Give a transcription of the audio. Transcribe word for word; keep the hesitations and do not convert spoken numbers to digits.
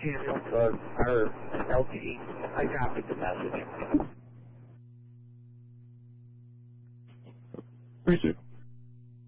cancel for our L T. I copied the message. Appreciate it.